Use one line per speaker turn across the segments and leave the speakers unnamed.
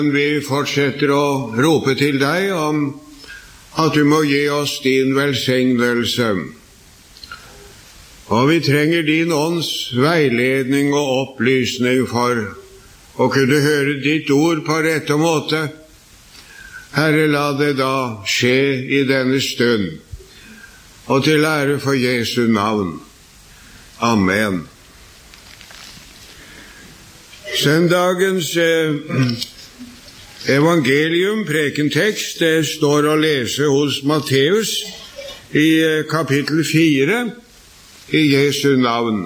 Vi fortsetter å rope til deg om at du må gi oss din velsignelse. Og vi trenger din ånds veiledning og opplysning for å kunne høre ditt ord på rette måte. Herre, la det da skje i denne stund, og til ære for Jesu navn. Amen. Søndagens evangelium, prekentekst, det står å lese hos Matteus i kapittel 4 i Jesu navn.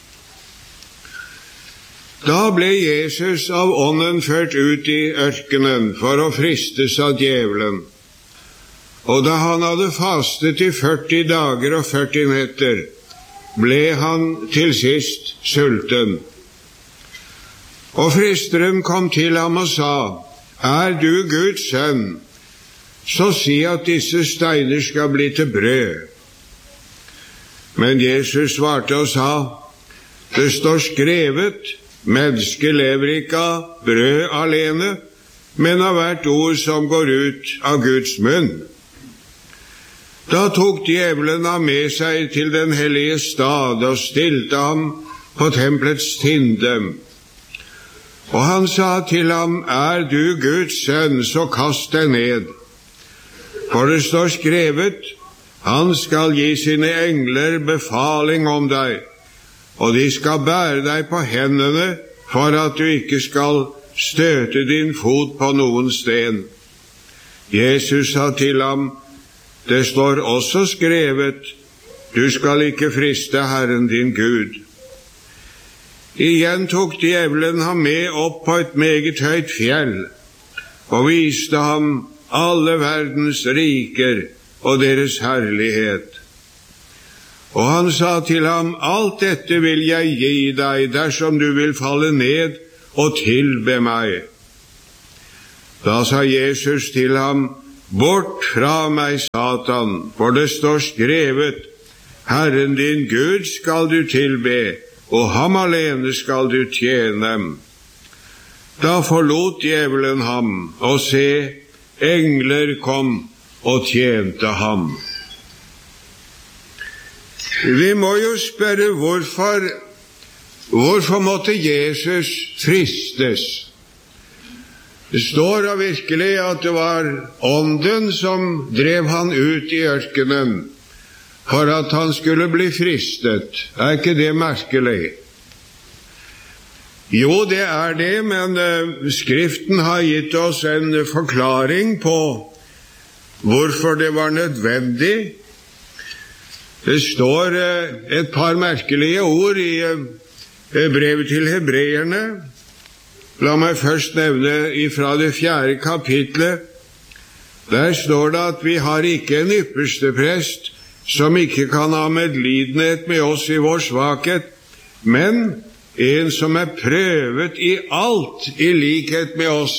Da ble Jesus av ånden ført ut i ørkenen for å fristes av djevelen. Og da han hadde fastet i 40 dager og 40 netter, ble han til sist sulten. Og fristeren kom til ham og sa, «Er du Guds sønn, så si at disse steiner skal bli til brød.» Men Jesus svarte og sa, «Det står skrevet, mennesket lever ikke av brød alene, men av hvert ord som går ut av Guds munn.» Da tok djevelen ham med seg til den hellige stad og stilte ham på tempelets tinde. Og han sa til ham, «Er du Guds sønn, så kast deg ned. For det står skrevet, han skal gi sine engler befaling om deg, og de skal bære deg på hendene, for at du ikke skal støte din fot på noen sten.» Jesus sa til ham, «Det står også skrevet, du skal ikke friste Herren din Gud.» Igjen tok djevelen ham med opp på et meget høyt fjell, og viste ham alle verdens riker og deres herlighet. Og han sa til ham, «Alt dette vil jeg gi deg, dersom du vil falle ned og tilbe meg.» Da sa Jesus til ham, «Bort fra meg, Satan, for det står skrevet, Herren din Gud skal du tilbe, og ham alene skal du tjene.» Da forlot djevelen ham, og se, engler kom og tjente ham. Vi må jo spørre hvorfor måtte Jesus fristes? Det står da virkelig at det var ånden som drev han ut i ørkenen, for at han skulle bli fristet. Er ikke det merkelig? Jo, det er det, men Skriften har gitt oss en forklaring på hvorfor det var nødvendig. Det står et par merkelige ord i brevet til hebreerne. La meg først nevne ifra det 4. kapitlet. Der står det at vi har ikke en ypperste prest som ikke kan ha medlidenhet med oss i vår svakhet, men en som er prøvet i alt i likhet med oss.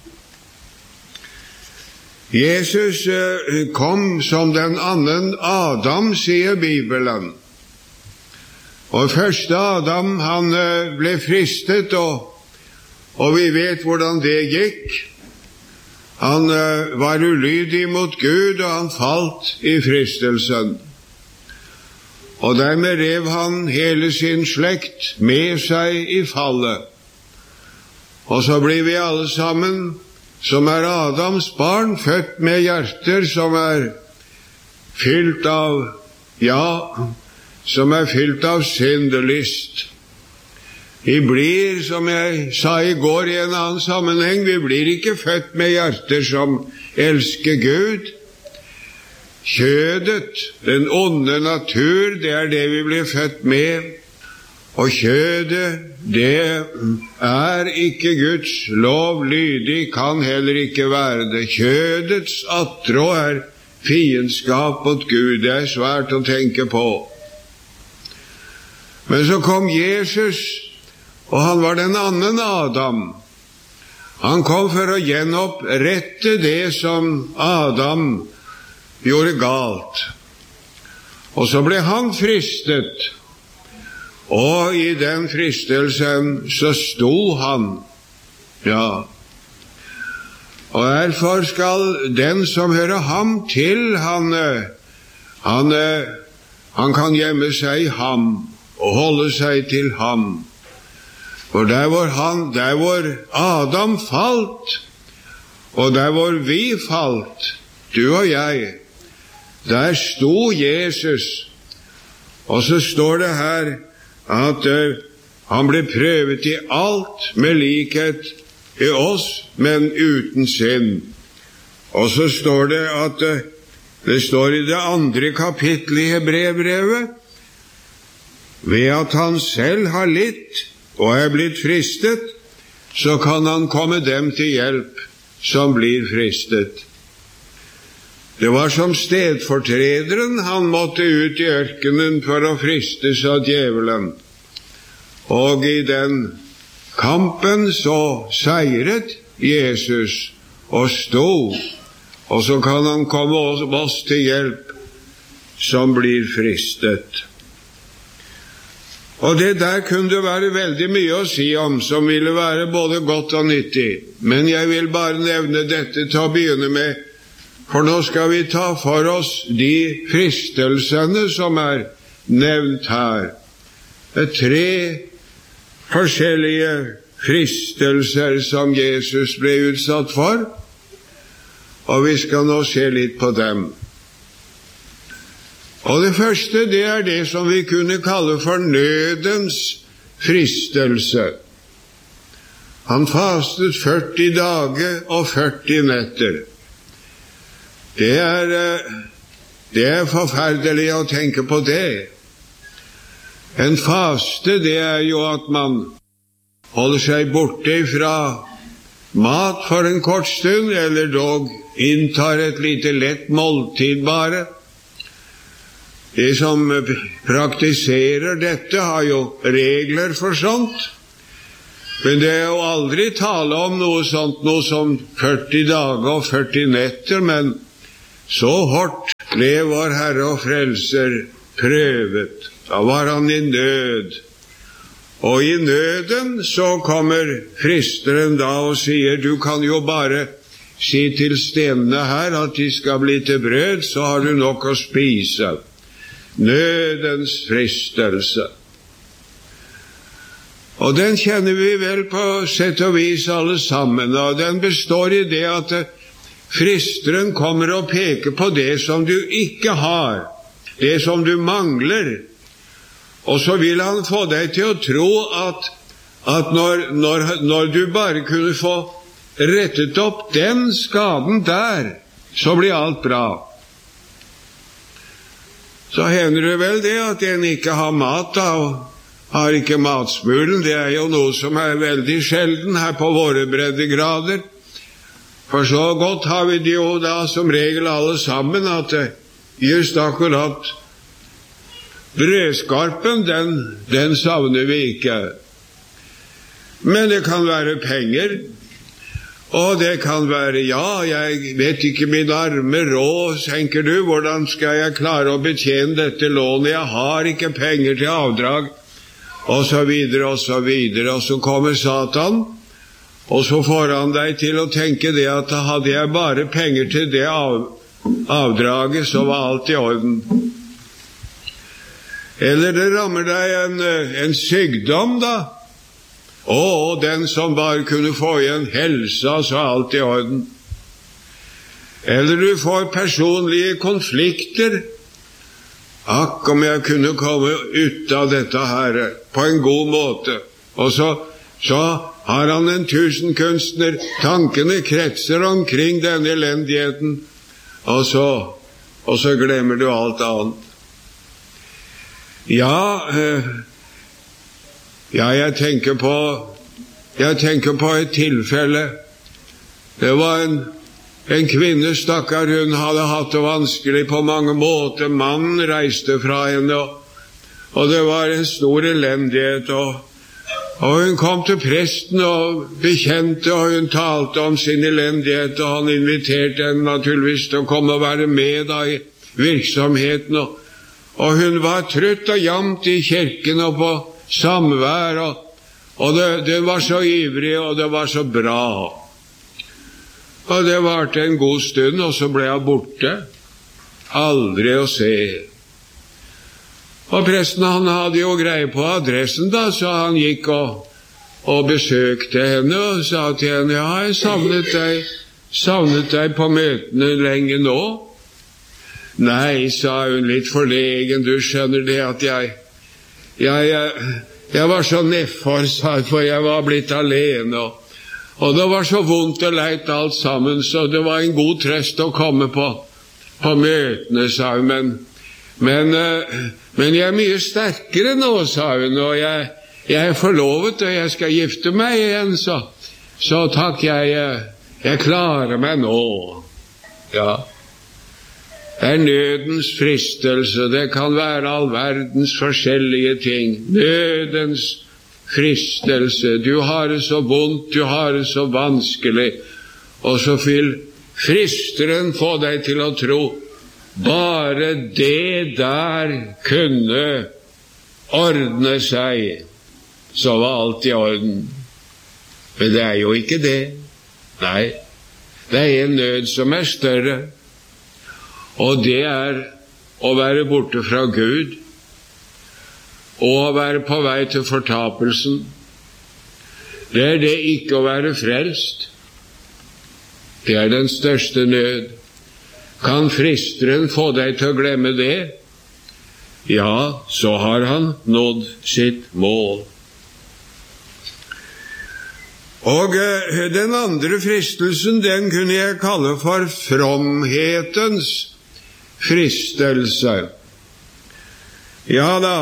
Jesus kom som den annen Adam, sier Bibelen. Og første Adam, han ble fristet, og vi vet hvordan det gikk. Han var ulydig mot Gud, og han falt i fristelsen. Og dermed rev han hele sin slekt med seg i fallet. Og så blir vi alle sammen, som er Adams barn, født med hjerter som er fylt av syndelyst. Vi blir, som jeg sa i går i en annen sammenheng, vi blir ikke født med hjerter som elsker Gud. Kjødet, den onde natur, det er det vi blir født med. Og kjødet, det er ikke Guds lov lydig, kan heller ikke være det. Kjødets attrå er fiendskap mot Gud. Det er svært å tenke på. Men så kom Jesus, og han var den annen Adam. Han kom for å gjenopprette det som Adam gjorde galt. Og så ble han fristet, og i den fristelsen så sto han. Ja. Og derfor skal den som hører ham til, han kan gjemme seg i ham og holde seg til ham. For der hvor Adam falt, og der hvor vi falt, du og jeg, der sto Jesus. Og så står det her at han ble prøvet i alt med likhet i oss, men uten synd. Og så står det at det står i det 2. kapittelet i Hebreerbrevet, ved at han selv har litt og er blitt fristet, så kan han komme dem til hjelp som blir fristet. Det var som stedfortrederen han måtte ut i ørkenen for å fristes av djevelen. Og i den kampen så seiret Jesus og stod, og så kan han komme oss til hjelp som blir fristet. Og det der kunne det være veldig mye å si om, som ville være både godt og nyttig. Men jeg vil bare nevne dette til å begynne med, for nå skal vi ta for oss de fristelsene som er nevnt her. Det er 3 forskjellige fristelser som Jesus ble utsatt for, og vi skal nå se litt på dem. Og det første, det er det som vi kunne kalle for nødens fristelse. Han fastet 40 dager og 40 netter. Det er forferdelig å tenke på det. En faste, det er jo at man holder seg borte fra mat for en kort stund, eller dog inntar et lite lett måltid bare. De som praktiserer dette har jo regler for sånt, men det er jo aldri tale om noe sånt, noe som 40 dager og 40 netter, men så hardt ble vår Herre og Frelser prøvet. Da var han i nød, og i nøden så kommer fristeren da og sier, du kan jo bare si til stenene her at de skal bli til brød, så har du nok å spise. Nødens fristelse. Og den kjenner vi vel på sett og vis alle sammen, og den består i det at fristeren kommer og peker på det som du ikke har, det som du mangler, og så vil han få deg til å tro at når du bare kunne få rettet opp den skaden der, så blir alt bra. Så hender det vel det at en ikke har mat da, og har ikke matsmulen. Det er jo noe som er veldig sjelden her på våre breddegrader. For så godt har vi det jo da som regel alle sammen, at just akkurat brødskorpen, den savner vi ikke. Men det kan være penger, og det kan være, ja, jeg vet ikke min arme råd, tenker du, hvordan skal jeg klare å betjene dette lånet, jeg har ikke penger til avdrag, og så videre, og så videre, og så kommer Satan, og så får han deg til å tenke det at hadde jeg bare penger til det avdraget, så var alt i orden. Eller det rammer deg en sykdom da, og den som bare kunne få igjen helsa, så alt i orden. Eller du får personlige konflikter. Akk, om jeg kunne komme ut av dette her på en god måte. Og så har han en tusenkunstner, tankene kretser omkring denne elendigheten, og så glemmer du alt annet. Ja, jeg tenker på et tilfelle. Det var en kvinne, stakkar, hun hadde hatt det vanskelig på mange måter. Mannen reiste fra henne, og det var en stor elendighet, og hun kom til presten og bekjente, og hun talte om sin elendighet, og han inviterte henne naturligvis til å komme og være med da i virksomheten, og hun var trøtt og jamt i kirken og på samvær, og det var så ivrig, og det var så bra. Og det varte en god stund, og så ble jeg borte. Aldri å se. Og presten, han hadde jo greie på adressen da, så han gikk og besøkte henne og sa til henne, ja, jeg savnet deg på møtene lenge nå. Nei, sa hun litt forlegen, du skjønner det at jeg var så nedfor, sa hun, for jeg var blitt alene, og det var så vondt og leit alt sammen, så det var en god trøst å komme på møtene, sa hun, men jeg er mye sterkere nå, sa hun, og jeg er forlovet, og jeg skal gifte meg igjen, så takk, jeg klarer meg nå. Ja. Det er nødens fristelse, det kan være all verdens forskjellige ting. Nødens fristelse, du har det så vondt, du har det så vanskelig, og så vil fristeren få deg til å tro, bare det der kunne ordne seg, så var alt i orden. Men det er jo ikke det. Nei, det er en nød som er større, og det er å være borte fra Gud, og å være på vei til fortapelsen. Det er det ikke å være frelst. Det er den største nød. Kan fristeren få deg til å glemme det? Ja, så har han nådd sitt mål. Og den andre fristelsen, den kunne jeg kalle for fromhetens fristelse. Ja da,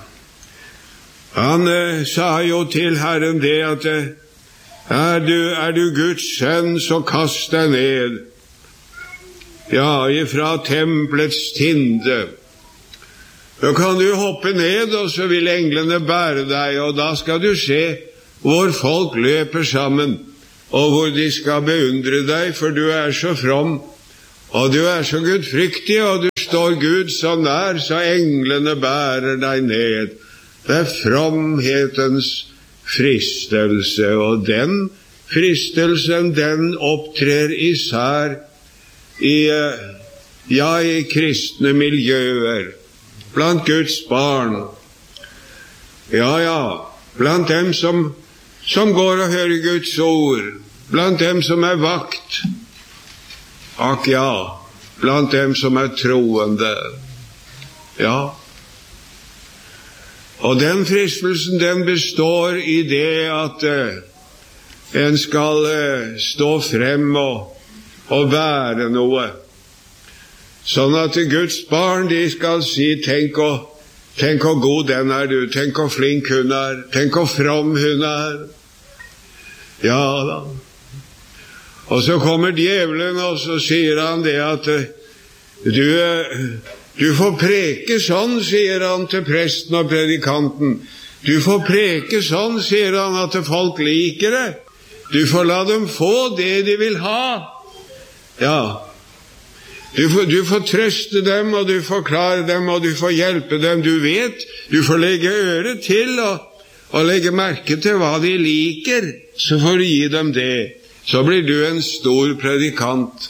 han sa jo til Herren det at er du Guds sønn, så kast deg ned. Ja, ifra tempelets tinde. Da kan du hoppe ned, og så vil englene bære deg, og da skal du se hvor folk løper sammen, og hvor de skal beundre deg, for du er så from, og du er så gudfryktig, og du står Gud så nær, så englene bærer deg ned. Det er fromhetens fristelse, og den fristelsen, den opptrer især i kristne miljøer, blant Guds barn. Ja, blant dem som går og hører Guds ord, blant dem som er vakt, ak ja, blant dem som er troende. Ja. Og den fristelsen, den består i det at en skal stå frem og være noe. Sånn at Guds barn, de skal si, tenk hvor god den er du, tenk hvor flink hun er, tenk hvor from hun er. Ja da. Og så kommer djevelen, og så sier han det at du får preke sånn, sier han til presten og predikanten. Du får preke sånn, sier han, at folk liker det. Du får la dem få det de vil ha. Ja. Du får trøste dem, og du får klare dem, og du får hjelpe dem. Du vet, du får legge øret til og legge merke til hva de liker, så får du gi dem det. Så blir du en stor predikant.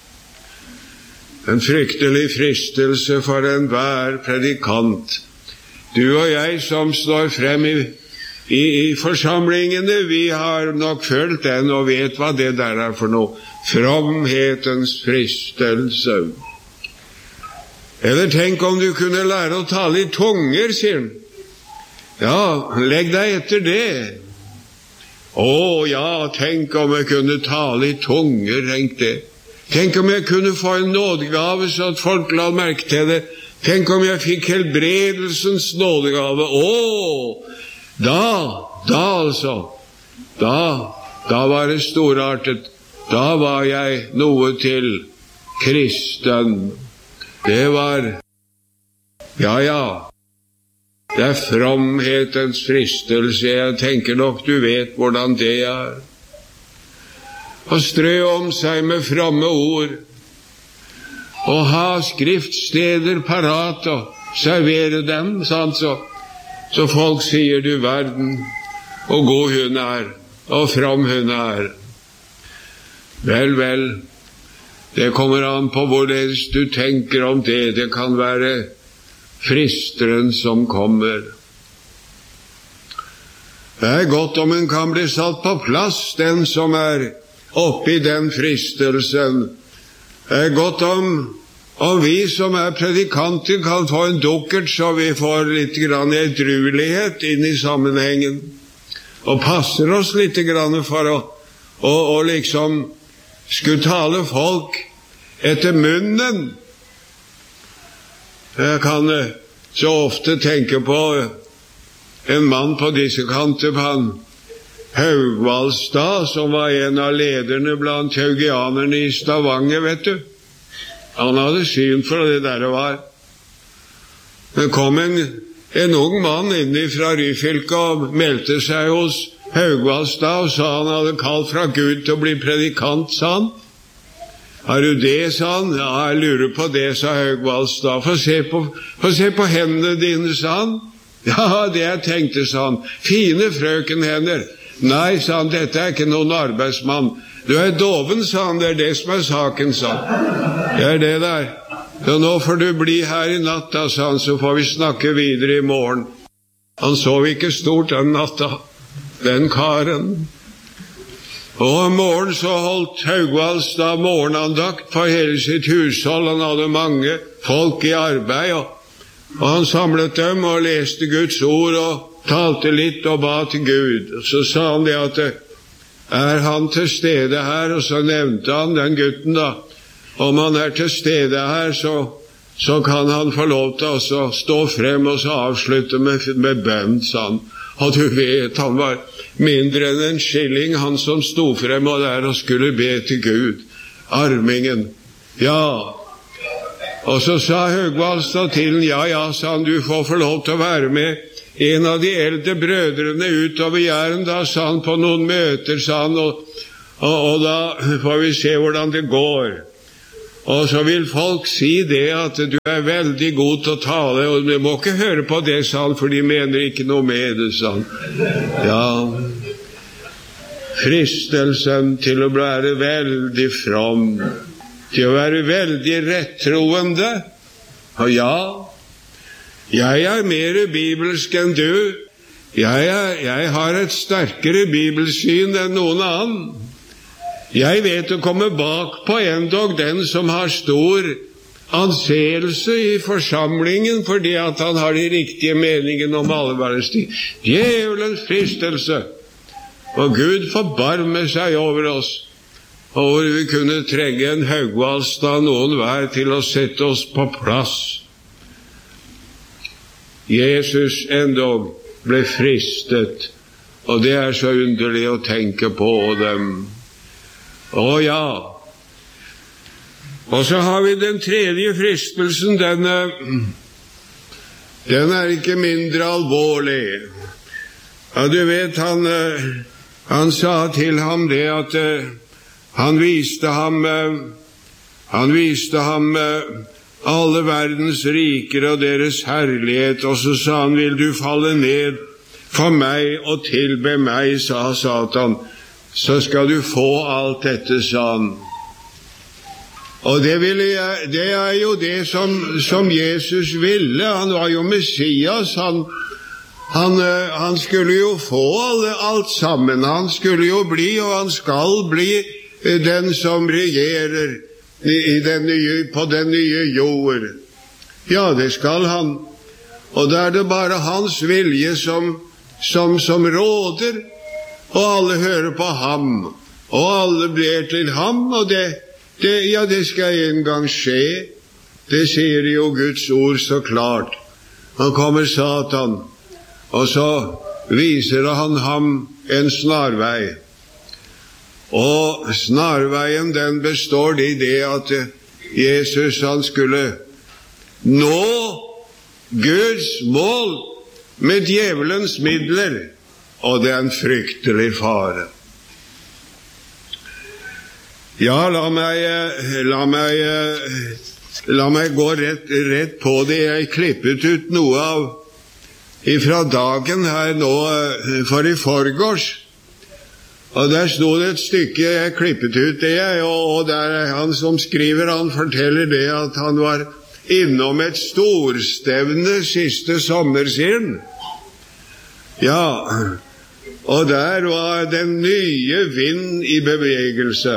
En fryktelig fristelse for enhver predikant. Du og jeg som står frem i forsamlingene, vi har nok følt den og vet hva det der er for noe. Fromhetens fristelse. Eller tenk om du kunne lære å tale i tunger, sier han. Ja, legg deg etter det. Ja, tenk om jeg kunne tale i tunger, tenk det. Tenk om jeg kunne få en nådegave så at folk la merke til det. Tenk om jeg fikk helbredelsens nådegave. Da var det storartet. Da var jeg noe til kristen. Det var, det er fromhetens fristelse. Jeg tenker nok du vet hvordan det er. Å strø om seg med fromme ord, og ha skriftsteder parat og servere dem, sant, så folk sier du verden, og god hun er, og from hun er. Vel, det kommer an på hvordan du tenker om det. Det kan være fristeren som kommer. Det godt om en kan bli satt på plass, den som oppe i den fristelsen. Det godt om vi som predikanter kan få en dukkert, så vi får litt grann edruelighet inn i sammenhengen, og passer oss litt grann for å liksom skulle tale folk etter munnen. Jeg kan så ofte tenke på en mann på disse kanter, han Haugvaldstad, som var en av lederne blant haugianerne i Stavanger, vet du. Han hadde syn for det der det var. Det kom en ung mann inn fra Ryfylke og meldte seg hos Haugvaldstad og sa han hadde kalt fra Gud til å bli predikant, sa han. Har du det, sa han? Ja, jeg lurer på det, sa Haugvaldstad. Få se på hendene dine, sa han. Ja, det jeg tenkte, sa han. Fine frøkenhender. Nei, sa han, dette ikke noen arbeidsmann. Du doven, sa han, det det som saken, sa han. Det det der. Så nå får du bli her i natta, sa han, så får vi snakke videre i morgen. Han sov ikke stort den natta, den karen. Og om morgen så holdt Haugvaldstad morgenandakt på hele sitt hushold. Han hadde mange folk i arbeid, og han samlet dem og leste Guds ord og talte litt og ba til Gud. Og så sa han det at han til stede her, og så nevnte han den gutten da. Om han til stede her, så kan han få lov til å stå frem og så avslutte med bønn, sa han. Og du vet, han var mindre enn en skilling, han som sto frem og der og skulle be til Gud. Armingen. Ja. Og så sa Haugvaldstad til han, ja, sa han, du får få lov til å være med en av de eldre brødrene utover Jæren, da, sa han, på noen møter, sa han, og da får vi se hvordan det går. Og så vil folk si det at du veldig god til å tale, og du må ikke høre på det, sa han, for de mener ikke noe med det, sa han. Ja, fristelsen til å være veldig from, til å være veldig rettroende, og ja, jeg mer bibelsk enn du. Jeg har et sterkere bibelsyn enn noen annen. Jeg vet å komme bak på endog den som har stor anseelse i forsamlingen, fordi at han har de riktige meningene om allverdens ting. Djevelens fristelse. Og Gud forbarmer seg over oss, og hvor vi kunne trenge en Haugvaldstad noen hver til å sette oss på plass. Jesus endog ble fristet, og det så underlig å tenke på dem. Å ja. Og så har vi den tredje fristelsen, den ikke mindre alvorlig. Ja, du vet, han sa til ham det at han viste ham alle verdens riker og deres herlighet, og så sa han, vil du falle ned for meg og tilbe meg, sa Satan, så skal du få alt dette, sa han. Og det jo det som Jesus ville. Han var jo Messias, han skulle jo få alt sammen, han skulle jo bli, og han skal bli den som regerer på den nye jord. Ja, det skal han. Og da det bare hans vilje som råder, og alle hører på ham, og alle ber til ham, og det skal en gang skje. Det sier jo Guds ord så klart. Han kommer Satan, og så viser han ham en snarvei. Og snarveien, den består i det at Jesus, han skulle nå Guds mål med djevelens midler, og det en fryktelig fare. Ja, la meg gå rett på det. Jeg klippet ut noe ifra dagen her nå, for i forgårs. Og der stod et stykke, jeg klippet ut det, og der han som skriver, han forteller det at han var innom et storstevne siste sommer, sier han. Ja, og der var den nye vind i bevegelse.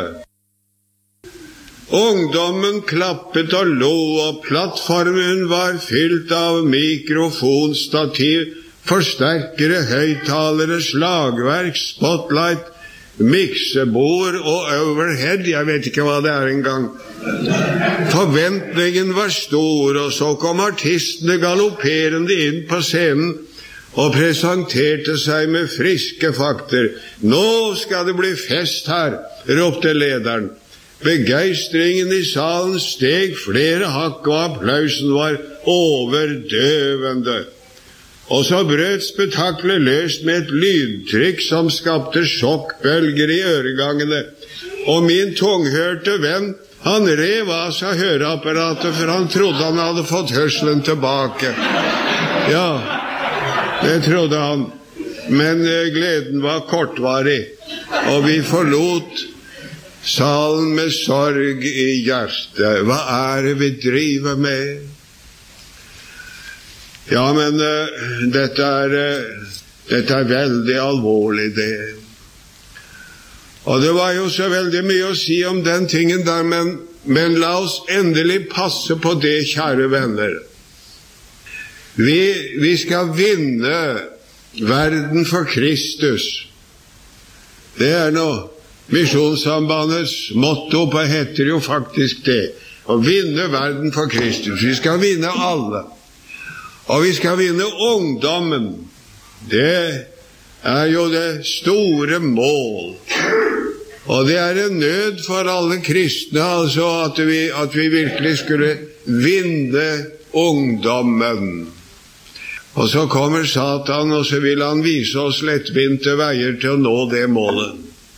Ungdommen klappet og lo, og plattformen var fylt av mikrofonstativ, forsterkere, høyttalere, slagverk, spotlight, miksebord og overhead, jeg vet ikke hva det engang. Forventningen var stor, og så kom artistene galopperende inn på scenen og presenterte seg med friske fakter. Nå skal det bli fest her, ropte lederen. Begeistringen i salen steg flere hakk, og applausen var overdøvende. Og så brøt spetaklet løst med et lydtrykk som skapte sjokkbølger i øregangene. Og min tunghørte venn, han rev av seg høreapparatet, for han trodde han hadde fått hørselen tilbake. Ja, det trodde han. Men gleden var kortvarig, og vi forlot salen med sorg i hjertet. Hva er det vi driver med? Ja, men dette er veldig alvorlig, det. Og det var jo så veldig mye å si om den tingen der, men la oss endelig passe på det, kjære venner. Vi skal vinne verden for Kristus. Det er nå Misjonssambandets motto, på heter jo faktisk det. Å vinne verden for Kristus. Vi skal vinne alle. Og vi skal vinne ungdommen. Det er jo det store mål. Og det er en nød for alle kristne, altså at vi virkelig skulle vinne ungdommen. Og så kommer Satan, og så vil han vise oss lettvinte veier til å nå det målet.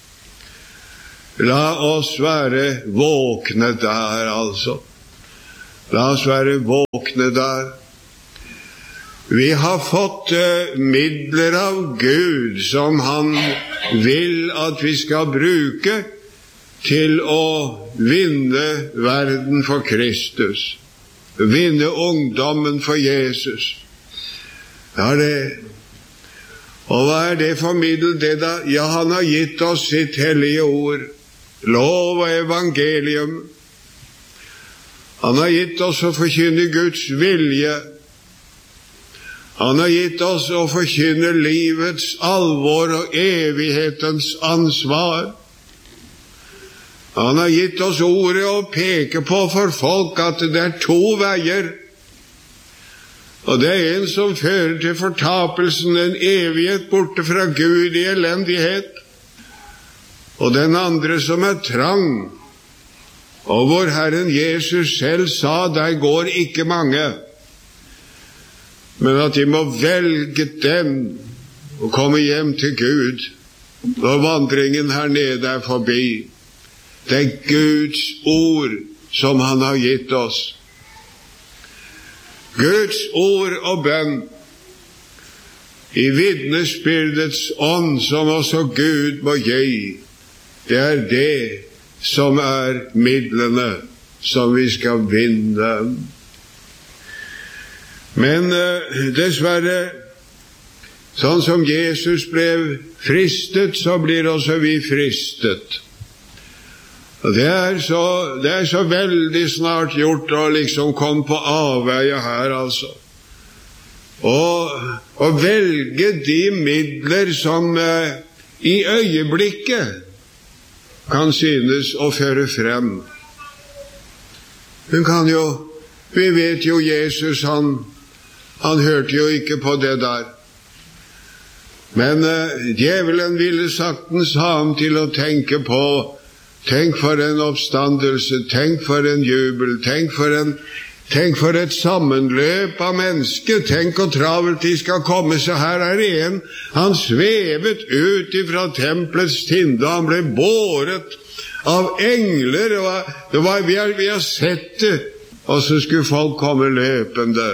La oss være våkne der, altså. La oss være våkne der. Vi har fått midler av Gud som han vil at vi skal bruke til å vinne verden for Kristus. Vinne ungdommen for Jesus. Ja, det. Og hva er det for middel, det da? Ja, han har gitt oss sitt hellige ord. Lov og evangelium. Han har gitt oss å forkynne Guds vilje. Han har gitt oss å forkynne livets alvor og evighetens ansvar. Han har gitt oss ordet å peke på for folk at det er to veier. Og det er en som fører til fortapelsen, en evighet borte fra Gud i elendighet. Og den andre som er trang, og hvor Herren Jesus selv sa, der går ikke mange. Men at de må velge den og komme hjem til Gud når vandringen her nede er forbi. Det er Guds ord som han har gitt oss. Guds ord og bønn i vitnesbyrdets ånd som også Gud må gi. Det er det som er midlene som vi skal vinne. Men dessverre, sånn som Jesus ble fristet, så blir også vi fristet. Og det er så veldig snart gjort å liksom komme på avveie her, altså. Og velge de midler som i øyeblikket kan synes å føre frem. Vi vet jo Jesus, han hørte jo ikke på det der. Men djevelen ville saktens ha ham til å tenke på, tenk for en oppstandelse, tenk for en jubel, tenk for et sammenløp av mennesker, tenk og travelt de skal komme. Så her er det en, han svevet ut ifra tempelets tinde, han ble båret av engler, og vi har sett det, og så skulle folk komme løpende.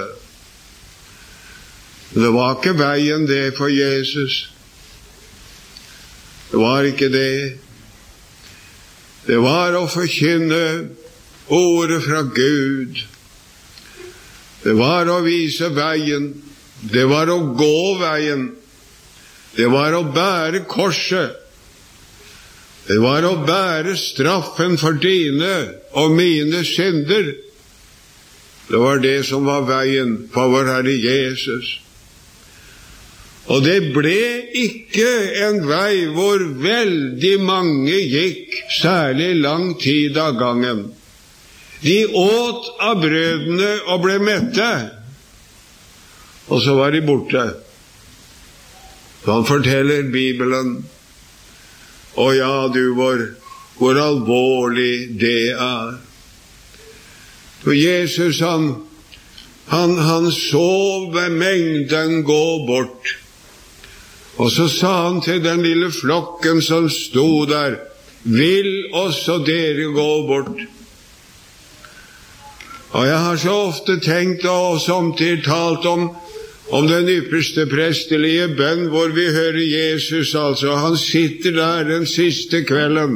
Det var ikke veien det for Jesus. Det var ikke det. Det var å forkynne ordet fra Gud. Det var å vise veien. Det var å gå veien. Det var å bære korset. Det var å bære straffen for dine og mine synder. Det var det som var veien for vår Herre Jesus. Og det ble ikke en vei hvor veldig mange gikk særlig lang tid av gangen. De åt av brødene og ble mette, og så var de borte. Sånn forteller Bibelen. Og ja, du, hvor alvorlig det er. For Jesus, han så ved mengden gå bort. Og så sa han til den lille flokken som sto der, vil også dere gå bort? Og jeg har så ofte tenkt og samtidig talt om den ypperste prestelige bønn, hvor vi hører Jesus, altså. Han sitter der den siste kvelden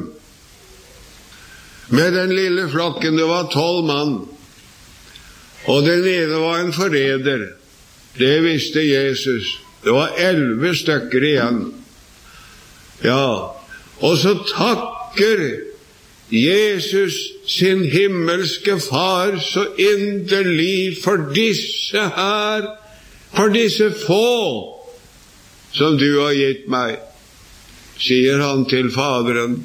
med den lille flokken. Det var 12 mann. Og den ene var en forræder. Det visste Jesus. Det var 11 stykker igjen. Ja, og så takker Jesus sin himmelske far så inderlig for disse her, for disse få som du har gitt meg, sier han til Faderen.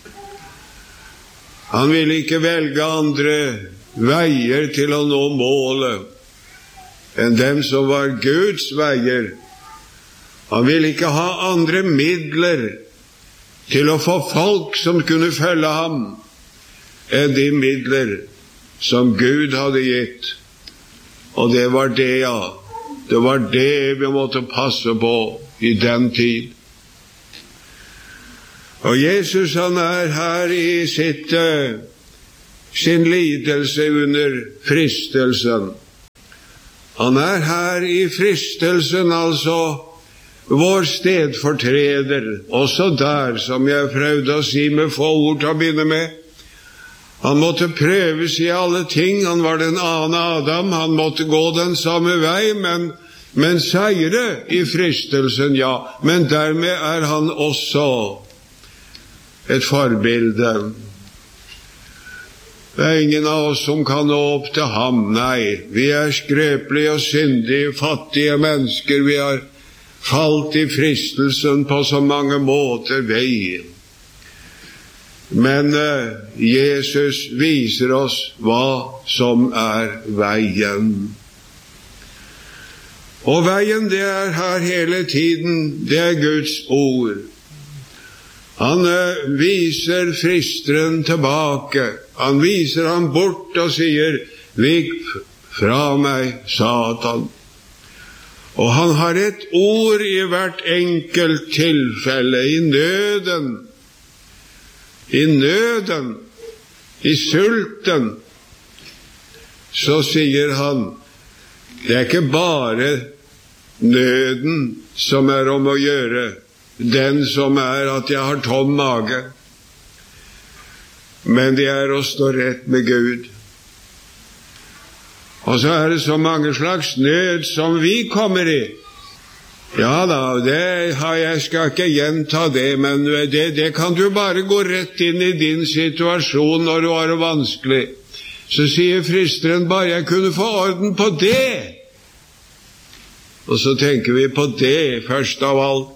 Han vil ikke velge andre veier til å nå målet enn dem som var Guds veier. Han vil ikke ha andre midler til å få folk som kunne følge ham enn de midler som Gud hadde gitt. Og det var det, ja. Det var det vi måtte passe på i den tid. Og Jesus, han er her i sin lidelse under fristelsen. Han er her i fristelsen, altså vår stedfortreder, også der, som jeg prøvde å si med få ord til å begynne med. Han måtte prøves i alle ting. Han var den annen Adam. Han måtte gå den samme vei, men seire i fristelsen, ja. Men dermed er han også et forbilde. Det er ingen av oss som kan nå opp til ham, nei. Vi er skrøpelige og syndige, fattige mennesker. Vi har falt i fristelsen på så mange måter vei. Men Jesus viser oss hva som er veien. Og veien, det er her hele tiden, det er Guds ord. Han viser fristeren tilbake. Han viser ham bort og sier, «Vik fra meg, Satan». Og han har et ord i hvert enkelt tilfelle, i nøden, i sulten. Så sier han, det er ikke bare nøden som er om å gjøre, den som er at jeg har tom mage, men det er å stå rett med Gud. Og så er det så mange slags nød som vi kommer i. Ja da, jeg skal ikke gjenta det, men det kan du bare gå rett inn i din situasjon når du har det vanskelig. Så sier fristeren bare, jeg kunne få orden på det. Og så tenker vi på det først av alt.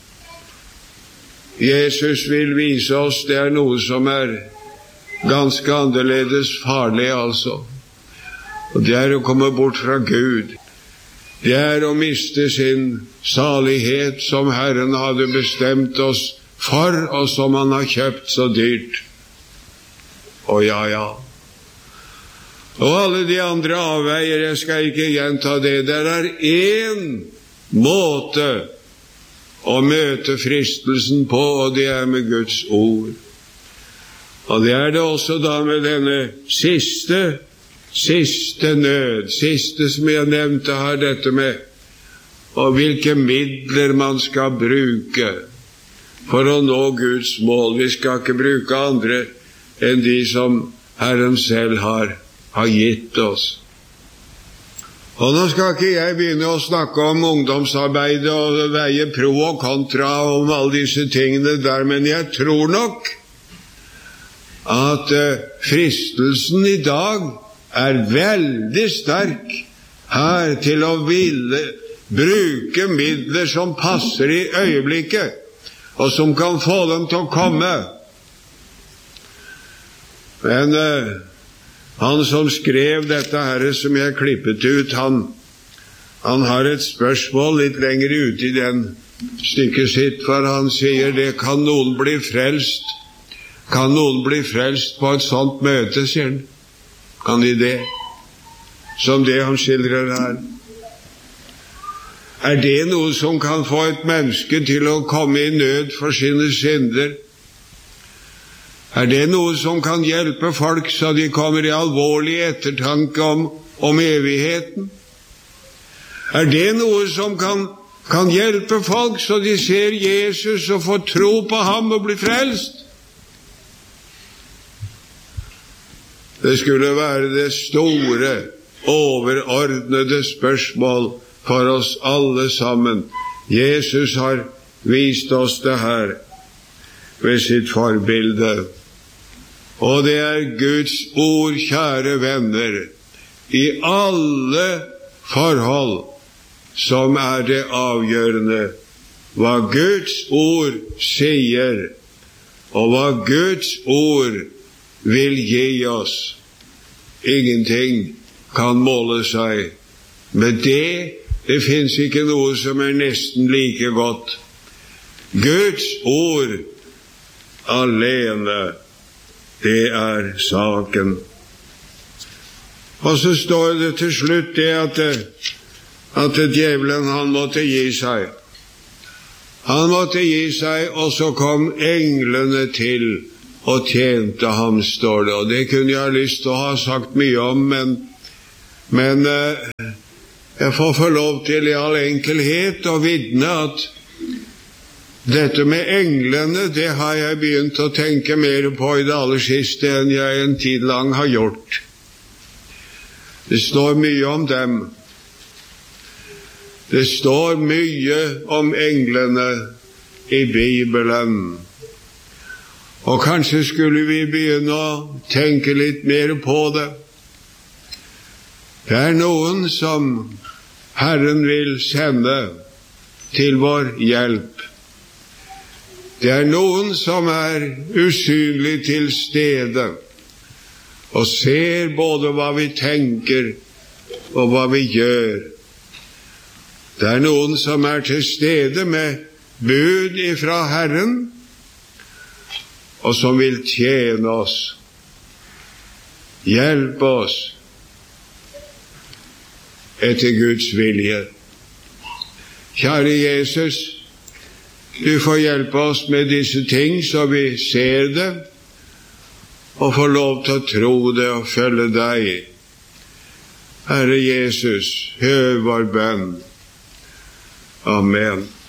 Jesus vil vise oss det er noe som er ganske annerledes farlig, altså. Og det er å komme bort fra Gud. Det er å miste sin salighet som Herren hadde bestemt oss for, og som han har kjøpt så dyrt. Og ja. Og alle de andre avveier, jeg skal ikke gjenta det. Der er en måte å møte fristelsen på, og det er med Guds ord. Og det er det også da med denne siste nød, siste som jeg nevnte her, dette med og hvilke midler man skal bruke. for å nå Guds mål. Vi skal ikke bruke andre enn de som Herren selv har gitt oss. Og nå skal ikke jeg begynne å snakke om ungdomsarbeid og veie pro og kontra om alle disse tingene der, men jeg tror nok at fristelsen i dag veldig sterk her til å ville bruke midler som passer i øyeblikket, og som kan få dem til å komme. Men han som skrev dette her som jeg klippet ut, han har et spørsmål litt lenger ute i den stykket sitt, for han sier det, kan noen bli frelst? Kan noen bli frelst på et sånt møte, sier han. Kan de det? Som det han skildrer her. Det noe som kan få et menneske til å komme i nød for sine synder? Det noe som kan hjelpe folk så de kommer i alvorlig ettertanke om evigheten? Det noe som kan hjelpe folk så de ser Jesus og får tro på ham og blir frelst? Det skulle være det store, overordnede spørsmål for oss alle sammen. Jesus har vist oss det her ved sitt forbilde. Og det Guds ord, kjære venner, i alle forhold som det avgjørende. Hva Guds ord sier, og hva Guds ord vil gi oss. Ingenting kan måle seg med det. Det finnes ikke noe som nesten like godt. Guds ord alene, det saken. Og så står det til slutt det at djevelen han måtte gi seg. Han måtte gi seg, og så kom englene til og tjente ham, står det. Og det kunne jeg ha lyst til å ha sagt mye om, men jeg får få lov til i all enkelhet å vitne at dette med englene, det har jeg begynt å tenke mer på i det aller siste enn jeg en tid lang har gjort. Det står mye om dem. Det står mye om englene i Bibelen. Og kanskje skulle vi begynne å tenke litt mer på det. Det noen som Herren vil sende til vår hjelp. Det noen som usynlig til stede og ser både hva vi tenker og hva vi gjør. Det noen som til stede med bud ifra Herren, og som vil tjene oss, hjelpe oss etter Guds vilje. Kjære Jesus, du får hjelpe oss med disse ting så vi ser det og får lov til å tro det og følge deg. Herre Jesus, hør vår bønn. Amen.